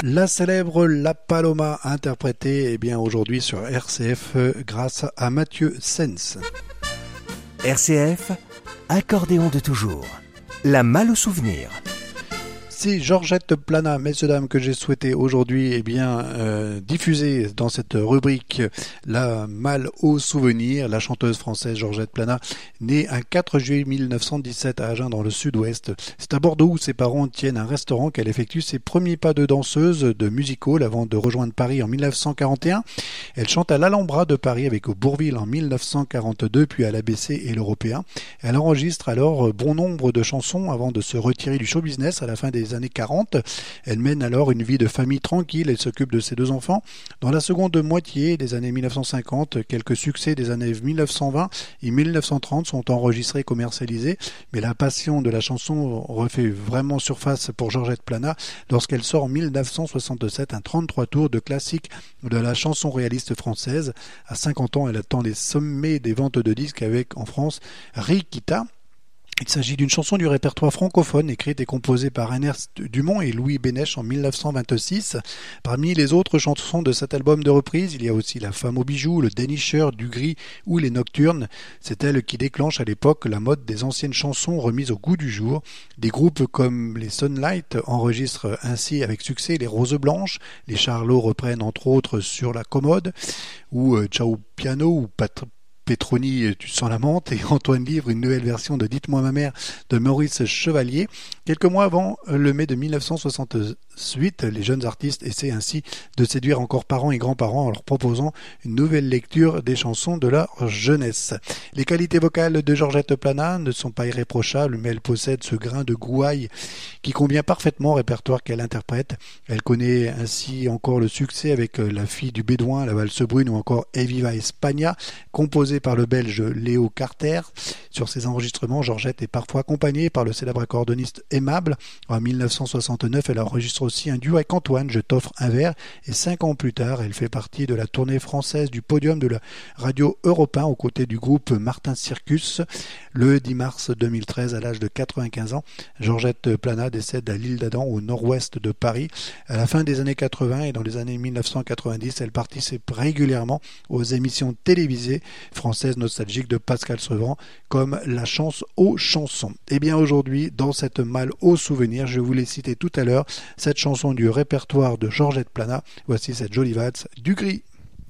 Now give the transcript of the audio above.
La célèbre La Paloma interprétée aujourd'hui sur RCF grâce à Mathieu Sens. RCF, accordéon de toujours. La malle au souvenir. C'est Georgette Plana, messieurs dames, que j'ai souhaité aujourd'hui diffuser dans cette rubrique La malle au souvenir. La chanteuse française Georgette Plana, née un 4 juillet 1917 à Agen dans le sud-ouest. C'est à Bordeaux où ses parents tiennent un restaurant qu'elle effectue ses premiers pas de danseuse de music hall avant de rejoindre Paris en 1941. Elle chante à l'Alhambra de Paris avec Bourvil en 1942, puis à l'ABC et l'Européen. Elle enregistre alors bon nombre de chansons avant de se retirer du show business à la fin des années 40. Elle mène alors une vie de famille tranquille, elle s'occupe de ses 2 enfants. Dans la seconde moitié des années 1950, quelques succès des années 1920 et 1930 sont enregistrés et commercialisés, mais la passion de la chanson refait vraiment surface pour Georgette Plana lorsqu'elle sort en 1967 un 33 tours de classique de la chanson réaliste française. À 50 ans, elle atteint les sommets des ventes de disques avec, en France, Rikita. Il s'agit d'une chanson du répertoire francophone écrite et composée par Ernest Dumont et Louis Bénèche en 1926. Parmi les autres chansons de cet album de reprise, il y a aussi La femme aux bijoux, Le dénicheur du gris ou Les nocturnes. C'est elle qui déclenche à l'époque la mode des anciennes chansons remises au goût du jour. Des groupes comme les Sunlight enregistrent ainsi avec succès les Roses blanches. Les Charlots reprennent entre autres Sur la commode ou Ciao piano ou Petroni, Tu sens la menthe, et Antoine livre une nouvelle version de Dites-moi ma mère de Maurice Chevalier. Quelques mois avant le mai de 1968, les jeunes artistes essaient ainsi de séduire encore parents et grands-parents en leur proposant une nouvelle lecture des chansons de leur jeunesse. Les qualités vocales de Georgette Plana ne sont pas irréprochables, mais elle possède ce grain de gouaille qui convient parfaitement au répertoire qu'elle interprète. Elle connaît ainsi encore le succès avec La fille du Bédouin, La valse brune ou encore Eviva Espagna, composée par le Belge Léo Carter. Sur ses enregistrements, Georgette est parfois accompagnée par le célèbre accordoniste Aimable. En 1969, elle enregistre aussi un duo avec Antoine, Je t'offre un verre, et 5 ans plus tard, elle fait partie de la tournée française du podium de la radio Europe 1 aux côtés du groupe Martin Circus. Le 10 mars 2013, à l'âge de 95 ans, Georgette Plana décède à l'île d'Adam au nord-ouest de Paris. À la fin des années 80 et dans les années 1990, elle participe régulièrement aux émissions télévisées françaises nostalgiques de Pascal Sevran, comme La chance aux chansons. Et bien aujourd'hui, dans cette malle aux souvenirs, je vous l'ai cité tout à l'heure, cette chanson du répertoire de Georgette Plana. Voici cette jolie valse du gris.